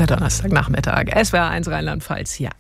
Der Donnerstagnachmittag, SWR1 Rheinland-Pfalz hier.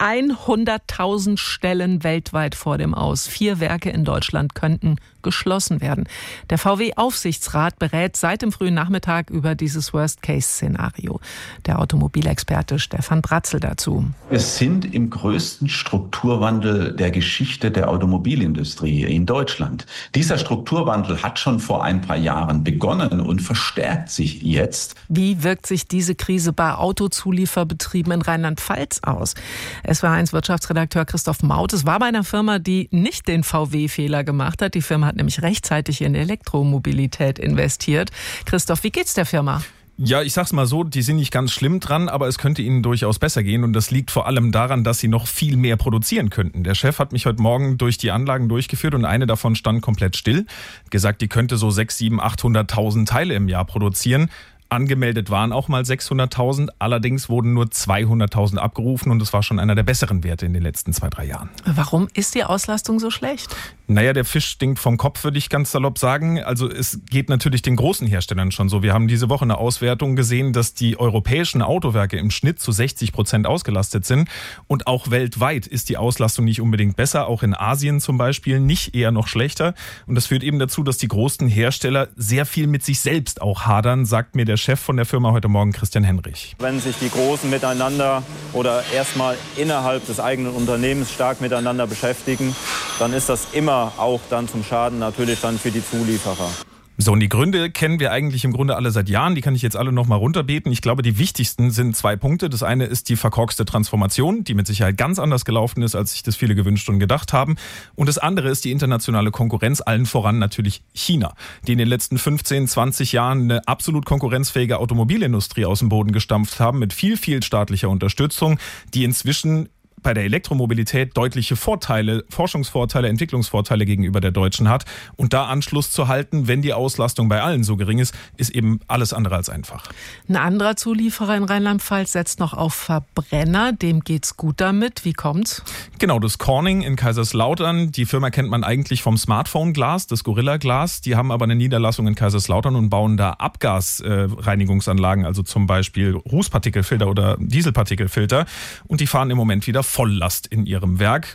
100.000 Stellen weltweit vor dem Aus. 4 Werke in Deutschland könnten geschlossen werden. Der VW-Aufsichtsrat berät seit dem frühen Nachmittag über dieses Worst-Case-Szenario. Der Automobilexperte Stefan Bratzel dazu. Wir sind im größten Strukturwandel der Geschichte der Automobilindustrie in Deutschland. Dieser Strukturwandel hat schon vor ein paar Jahren begonnen und verstärkt sich jetzt. Wie wirkt sich diese Krise bei Autozulieferbetrieben in Rheinland-Pfalz aus? SWR1 Wirtschaftsredakteur Christoph Mautes war bei einer Firma, die nicht den VW-Fehler gemacht hat. Die Firma hat nämlich rechtzeitig in Elektromobilität investiert. Christoph, wie geht's der Firma? Ja, ich sag's mal so, die sind nicht ganz schlimm dran, aber es könnte ihnen durchaus besser gehen und das liegt vor allem daran, dass sie noch viel mehr produzieren könnten. Der Chef hat mich heute Morgen durch die Anlagen durchgeführt und eine davon stand komplett still. Gesagt, die könnte so 600.000, 800.000 Teile im Jahr produzieren. Angemeldet waren auch mal 600.000, allerdings wurden nur 200.000 abgerufen und das war schon einer der besseren Werte in den letzten 2-3 Jahren. Warum ist die Auslastung so schlecht? Naja, der Fisch stinkt vom Kopf, würde ich ganz salopp sagen. Also es geht natürlich den großen Herstellern schon so. Wir haben diese Woche eine Auswertung gesehen, dass die europäischen Autowerke im Schnitt zu 60% ausgelastet sind. Und auch weltweit ist die Auslastung nicht unbedingt besser, auch in Asien zum Beispiel, nicht eher noch schlechter. Und das führt eben dazu, dass die großen Hersteller sehr viel mit sich selbst auch hadern, sagt mir der Chef von der Firma heute Morgen, Christian Henrich. Wenn sich die Großen miteinander oder erstmal innerhalb des eigenen Unternehmens stark miteinander beschäftigen, dann ist das immer auch dann zum Schaden natürlich dann für die Zulieferer. So, und die Gründe kennen wir eigentlich im Grunde alle seit Jahren. Die kann ich jetzt alle nochmal runterbeten. Ich glaube, die wichtigsten sind 2 Punkte. Das eine ist die verkorkste Transformation, die mit Sicherheit ganz anders gelaufen ist, als sich das viele gewünscht und gedacht haben. Und das andere ist die internationale Konkurrenz, allen voran natürlich China, die in den letzten 15, 20 Jahren eine absolut konkurrenzfähige Automobilindustrie aus dem Boden gestampft haben, mit viel staatlicher Unterstützung, die inzwischen bei der Elektromobilität deutliche Vorteile, Forschungsvorteile, Entwicklungsvorteile gegenüber der deutschen hat. Und da Anschluss zu halten, wenn die Auslastung bei allen so gering ist, ist eben alles andere als einfach. Ein anderer Zulieferer in Rheinland-Pfalz setzt noch auf Verbrenner. Dem geht's gut damit. Wie kommt's? Genau, das Corning in Kaiserslautern. Die Firma kennt man eigentlich vom Smartphone-Glas, das Gorilla-Glas. Die haben aber eine Niederlassung in Kaiserslautern und bauen da Abgasreinigungsanlagen, also zum Beispiel Rußpartikelfilter oder Dieselpartikelfilter. Und die fahren im Moment wieder Volllast in ihrem Werk.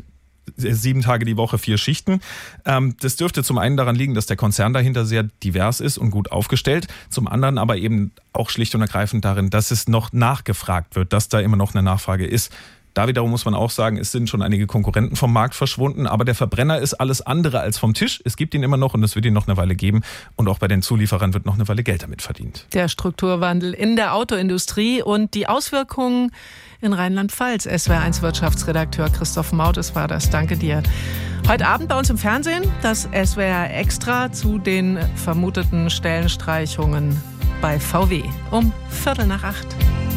7 Tage die Woche, 4 Schichten. Das dürfte zum einen daran liegen, dass der Konzern dahinter sehr divers ist und gut aufgestellt. Zum anderen aber eben auch schlicht und ergreifend darin, dass es noch nachgefragt wird, dass da immer noch eine Nachfrage ist. Da wiederum muss man auch sagen, es sind schon einige Konkurrenten vom Markt verschwunden, aber der Verbrenner ist alles andere als vom Tisch. Es gibt ihn immer noch und es wird ihn noch eine Weile geben und auch bei den Zulieferern wird noch eine Weile Geld damit verdient. Der Strukturwandel in der Autoindustrie und die Auswirkungen in Rheinland-Pfalz. SWR1 Wirtschaftsredakteur Christoph Mautes war das. Danke dir. Heute Abend bei uns im Fernsehen das SWR Extra zu den vermuteten Stellenstreichungen bei VW um 7:45.